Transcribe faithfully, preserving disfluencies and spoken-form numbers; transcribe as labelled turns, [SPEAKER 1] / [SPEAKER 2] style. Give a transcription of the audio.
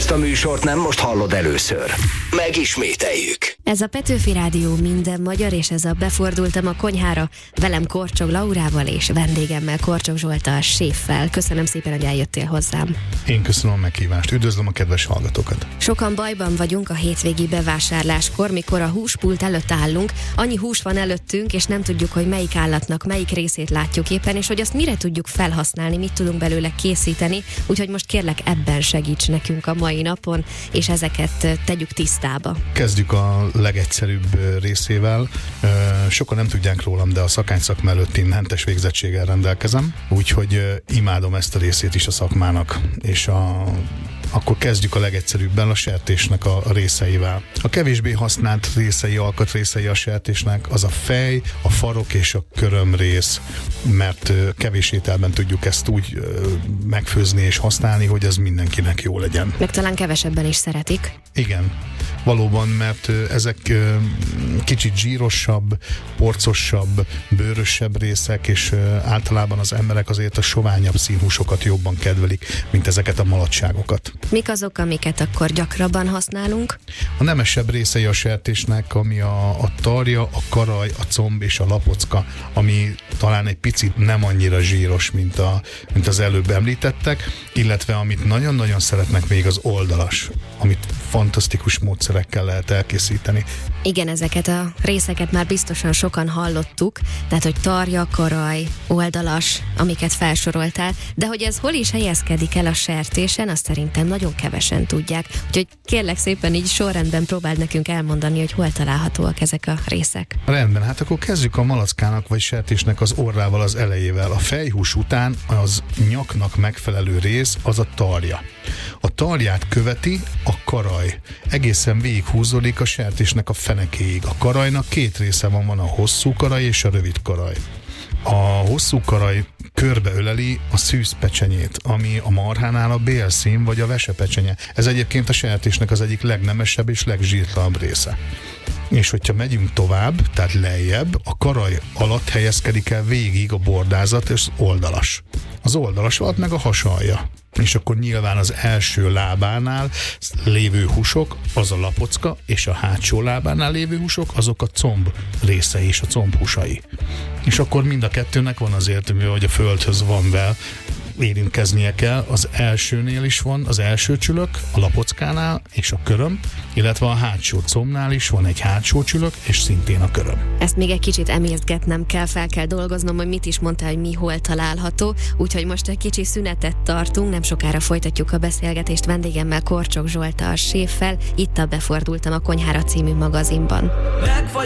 [SPEAKER 1] Ezt a műsort nem most hallod először. Megismételjük.
[SPEAKER 2] Ez a Petőfi Rádió minden magyar, és ez a Befordultam a konyhára, velem Korcsog Laurával és vendégemmel Korcsog Zsolttal, séffel. Köszönöm szépen, hogy eljöttél hozzám.
[SPEAKER 3] Én köszönöm a meghívást. Üdvözlöm a kedves hallgatókat.
[SPEAKER 2] Sokan bajban vagyunk a hétvégi bevásárláskor, mikor a húspult előtt állunk. Annyi hús van előttünk, és nem tudjuk, hogy melyik állatnak melyik részét látjuk éppen, és hogy azt mire tudjuk felhasználni, mit tudunk belőle készíteni. Úgyhogy most kérlek, ebben segíts nekünk a mai napon, és ezeket tegyük tisztába.
[SPEAKER 3] Kezdjük a legegyszerűbb részével. Sokan nem tudják rólam, de a szakányszakma előtt én hentes végzettséggel rendelkezem, úgyhogy imádom ezt a részét is a szakmának, és a akkor kezdjük a legegyszerűbben, a sertésnek a, a részeivel. A kevésbé használt részei, alkatrészei a sertésnek az a fej, a farok és a körömrész, mert kevés ételben tudjuk ezt úgy megfőzni és használni, hogy ez mindenkinek jó legyen.
[SPEAKER 2] Meg talán kevesebben is szeretik.
[SPEAKER 3] Igen, valóban, mert ezek kicsit zsírosabb, porcosabb, bőrösebb részek, és általában az emberek azért a soványabb színhúsokat jobban kedvelik, mint ezeket a maladságokat.
[SPEAKER 2] Mik azok, amiket akkor gyakrabban használunk?
[SPEAKER 3] A nemesebb részei a sertésnek, ami a, a tarja, a karaj, a comb és a lapocka, ami talán egy picit nem annyira zsíros, mint, a, mint az előbb említettek, illetve amit nagyon-nagyon szeretnek még az oldalas, amit fantasztikus módszerekkel lehet elkészíteni.
[SPEAKER 2] Igen, ezeket a részeket már biztosan sokan hallottuk, tehát hogy tarja, karaj, oldalas, amiket felsoroltál, de hogy ez hol is helyezkedik el a sertésen, azt szerintem nagyon kevesen tudják. Úgyhogy kérlek szépen így sorrendben próbáld nekünk elmondani, hogy hol találhatóak ezek a részek.
[SPEAKER 3] Rendben, hát akkor kezdjük a malackának vagy sertésnek az orrával, az elejével. A fejhús után az nyaknak megfelelő rész az a tarja. A tarját követi a karaj. Egészen végighúzódik a sertésnek a fenekéig. A karajnak két része van, van a hosszú karaj és a rövid karaj. A hosszú karaj körbeöleli a szűzpecsenyét, ami a marhánál a bélszín vagy a vesepecsenye. Ez egyébként a sertésnek az egyik legnemesebb és legzsírtlanabb része. És hogyha megyünk tovább, tehát lejjebb, a karaj alatt helyezkedik el végig a bordázat és az oldalas. Az oldalas alatt meg a hasalja. És akkor nyilván az első lábánál lévő húsok, az a lapocka, és a hátsó lábánál lévő húsok, azok a comb részei és a combhúsai. És akkor mind a kettőnek van azért, hogy a földhöz van vel, érintkeznie kell. Az elsőnél is van az első csülök, a lapockánál és a köröm, illetve a hátsó combnál is van egy hátsó csülök, és szintén a köröm.
[SPEAKER 2] Ezt még egy kicsit emészgetnem kell, fel kell dolgoznom, hogy mit is mondtál, hogy mi hol található, úgyhogy most egy kicsi szünetet tartunk, nem sokára folytatjuk a beszélgetést vendégemmel, Korcsog Zsolttal, séffel, itt a Befordultam a konyhára című magazinban.